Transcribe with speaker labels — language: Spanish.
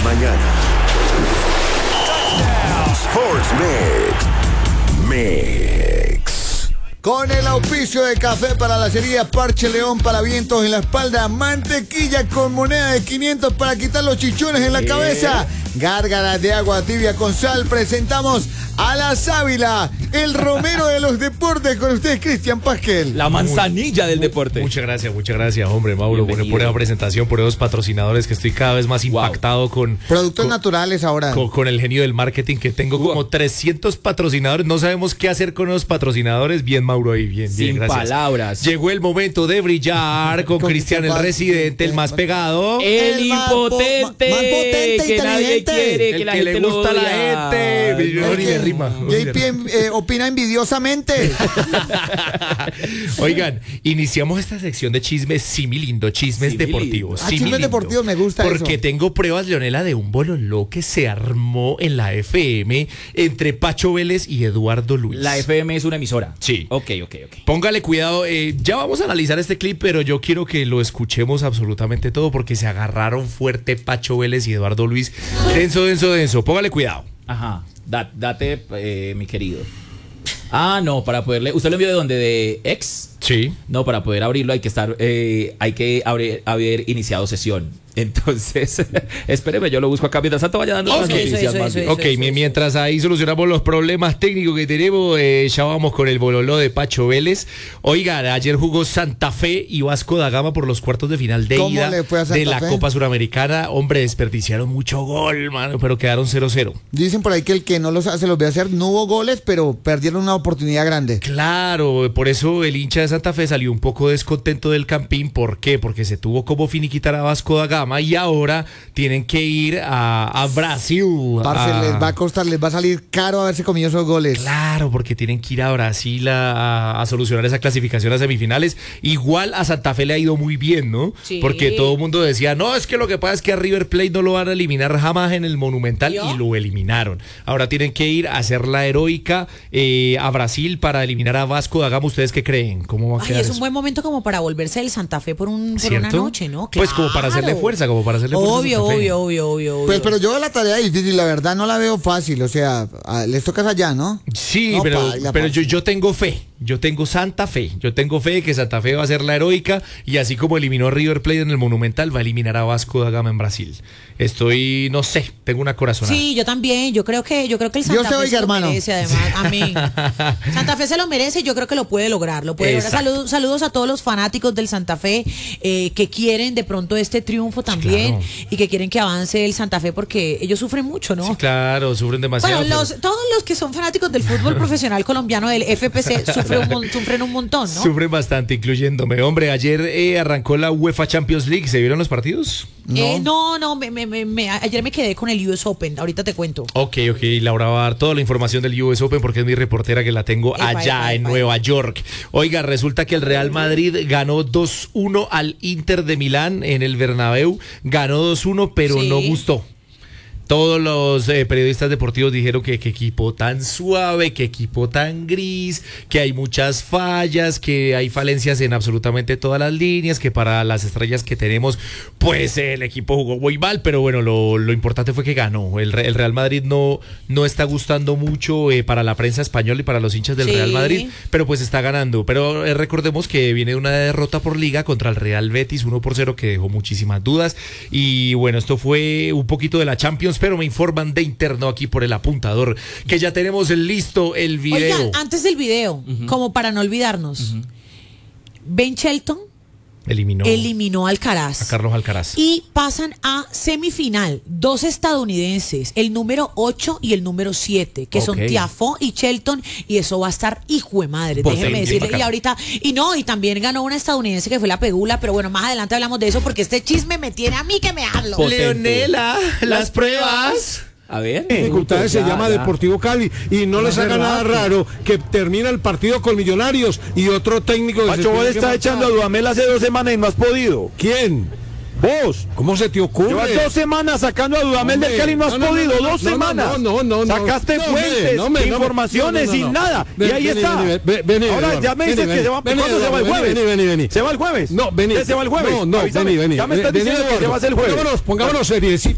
Speaker 1: mañana. Sports Mix.
Speaker 2: Con el auspicio de café para la cería Parche León para vientos en la espalda, mantequilla con moneda de 500 para quitar los chichones en la cabeza, gárgaras de agua tibia con sal. Presentamos a la sábila, el romero de los deportes, con ustedes, Cristian Pasquel.
Speaker 3: La manzanilla del deporte.
Speaker 4: Muchas gracias, hombre, Mauro, por esa presentación, por esos patrocinadores que estoy cada vez más impactado con...
Speaker 2: Productos naturales ahora.
Speaker 4: Con el genio del marketing, que tengo como 300 patrocinadores, no sabemos qué hacer con los patrocinadores. Bien, Mauro, ahí, bien,
Speaker 3: Sin
Speaker 4: gracias.
Speaker 3: palabras.
Speaker 4: Llegó el momento de brillar con Cristian el residente, el más pegado.
Speaker 3: El impotente.
Speaker 2: Más potente,
Speaker 3: que nadie
Speaker 2: inteligente.
Speaker 3: quiere, que
Speaker 4: El
Speaker 3: la
Speaker 4: que
Speaker 3: gente
Speaker 4: le
Speaker 3: lo
Speaker 4: gusta a la
Speaker 3: odia.
Speaker 4: gente.
Speaker 2: JP opina envidiosamente.
Speaker 4: Oigan, iniciamos esta sección de chismes similindo, chismes
Speaker 3: Similindo.
Speaker 4: deportivos.
Speaker 2: Chismes
Speaker 4: similindo.
Speaker 2: deportivos, me gusta
Speaker 4: Porque
Speaker 2: eso.
Speaker 4: tengo pruebas, Leonela, de un bololó que se armó en la FM entre Pacho Vélez y Eduardo Luis.
Speaker 3: La FM es una emisora.
Speaker 4: Sí.
Speaker 3: Ok.
Speaker 4: Póngale cuidado, ya vamos a analizar este clip, pero yo quiero que lo escuchemos absolutamente todo porque se agarraron fuerte Pacho Vélez y Eduardo Luis. Denso. Póngale cuidado.
Speaker 3: Ajá. Date, mi querido. Ah, no, para poderle... ¿Usted lo envió de dónde? ¿De X?
Speaker 4: Sí.
Speaker 3: No, para poder abrirlo hay que haber iniciado sesión. Entonces, espéreme, yo lo busco acá mientras tanto vaya dando las noticias.
Speaker 4: Ok, mientras ahí solucionamos los problemas técnicos que tenemos, ya vamos con el bololó de Pacho Vélez. Oigan, ayer jugó Santa Fe y Vasco da Gama por los cuartos de final de
Speaker 2: ¿Cómo
Speaker 4: ida
Speaker 2: le fue a Santa
Speaker 4: de la
Speaker 2: Fe?
Speaker 4: Copa Suramericana. Hombre, desperdiciaron mucho gol, mano, pero quedaron 0-0.
Speaker 2: Dicen por ahí que el que no los hace los ve hacer. No hubo goles, pero perdieron una oportunidad grande.
Speaker 4: Claro, por eso el hincha de Santa Fe salió un poco descontento del Campín. ¿Por qué? Porque se tuvo como finiquitar a Vasco da Gama y ahora tienen que ir a Brasil.
Speaker 2: Parce, les va a costar, les va a salir caro haberse comido esos goles.
Speaker 4: Claro, porque tienen que ir a Brasil a solucionar esa clasificación a semifinales. Igual a Santa Fe le ha ido muy bien, ¿no?
Speaker 5: Sí.
Speaker 4: Porque todo el mundo decía, no, es que lo que pasa es que a River Plate no lo van a eliminar jamás en el Monumental, y lo eliminaron. Ahora tienen que ir a hacer la heroica a Brasil para eliminar a Vasco da Gama. ¿Ustedes qué creen? ¿Cómo va a
Speaker 5: Ay,
Speaker 4: quedar
Speaker 5: es un
Speaker 4: eso?
Speaker 5: buen momento como para volverse el Santa Fe por una
Speaker 4: ¿Cierto?
Speaker 5: noche, ¿no?
Speaker 4: Pues como para hacerle
Speaker 5: Claro.
Speaker 4: fuerza, como para hacerle fuerza a Santa Fe.
Speaker 5: Obvio.
Speaker 2: Pues, pero yo la tarea difícil, la verdad no la veo fácil. O sea, les tocas allá, ¿no?
Speaker 4: Sí,
Speaker 2: No,
Speaker 4: pero
Speaker 2: paila.
Speaker 4: yo tengo fe. Yo tengo Santa Fe. Yo tengo fe de que Santa Fe va a ser la heroica, y así como eliminó a River Plate en el Monumental, va a eliminar a Vasco da Gama en Brasil. No sé, tengo una corazonada.
Speaker 5: Sí, yo también. Yo creo que el Santa
Speaker 2: Dios te
Speaker 5: Fe
Speaker 2: oiga,
Speaker 5: se lo
Speaker 2: hermano.
Speaker 5: merece, además. Amén. Santa Fe se lo merece y yo creo que lo puede lograr.
Speaker 4: Exacto.
Speaker 5: Saludos a todos los fanáticos del Santa Fe que quieren de pronto este triunfo también,
Speaker 4: claro.
Speaker 5: y que quieren que avance el Santa Fe porque ellos sufren mucho, ¿no?
Speaker 4: Sí, claro, sufren demasiado.
Speaker 5: Bueno,
Speaker 4: pero
Speaker 5: todos los que son fanáticos del fútbol profesional colombiano, del FPC, sufren un montón, ¿no?
Speaker 4: sufren bastante, incluyéndome. Hombre, ayer arrancó la UEFA Champions League. ¿Se vieron los partidos?
Speaker 5: No, ayer me quedé con el US Open, ahorita te cuento.
Speaker 4: Ok, Laura va a dar toda la información del US Open porque es mi reportera que la tengo allá en Nueva York. Oiga, resulta que el Real Madrid ganó 2-1 al Inter de Milán en el Bernabéu. Ganó 2-1, pero
Speaker 5: Sí.
Speaker 4: no gustó. Todos los periodistas deportivos dijeron que qué equipo tan suave, qué equipo tan gris, que hay muchas fallas, que hay falencias en absolutamente todas las líneas, que para las estrellas que tenemos, pues el equipo jugó muy mal, pero bueno, lo importante fue que ganó. El Real Madrid no está gustando mucho para la prensa española y para los hinchas del
Speaker 5: Sí.
Speaker 4: Real Madrid, pero pues está ganando. Pero recordemos que viene una derrota por liga contra el Real Betis, 1-0, que dejó muchísimas dudas. Y bueno, esto fue un poquito de la Champions, pero me informan de interno aquí por el apuntador que ya tenemos listo el video.
Speaker 5: Oigan, antes del video, como para no olvidarnos, Ben Shelton eliminó a Alcaraz.
Speaker 4: A Carlos Alcaraz.
Speaker 5: Y pasan a semifinal, dos estadounidenses, el número 8 y el número 7, que son
Speaker 4: Ok.
Speaker 5: Tiafoe y Shelton, y eso va a estar hijo de madre,
Speaker 4: Potente,
Speaker 5: déjeme decirle.
Speaker 4: bacano.
Speaker 5: Y ahorita, y también ganó una estadounidense que fue la Pegula, pero bueno, más adelante hablamos de eso porque este chisme me tiene a mí que me hablo.
Speaker 4: Leonela, las pruebas.
Speaker 3: A ver.
Speaker 6: Dificultades se llama Deportivo Cali y no les haga nada raro que termina el partido con Millonarios y otro técnico.
Speaker 7: Pacho, vos está echando a Dudamel hace 2 semanas y no has podido.
Speaker 6: ¿Quién?
Speaker 7: Vos.
Speaker 6: ¿Cómo se te ocurre?
Speaker 7: Llevas 2 semanas sacando a Dudamel del Cali y no has podido. 2 semanas.
Speaker 6: No.
Speaker 7: Sacaste fuentes, informaciones sin nada. Y ahí está. Ahora ya me dices que se va. ¿Cuándo se va el jueves?
Speaker 6: Vení.
Speaker 7: ¿Se va el jueves?
Speaker 6: No, vení.
Speaker 7: ¿Se va el jueves?
Speaker 6: No,
Speaker 7: Avísame.
Speaker 6: vení.
Speaker 7: Ya me estás diciendo que se va a hacer el jueves.
Speaker 6: Pongámonos serios.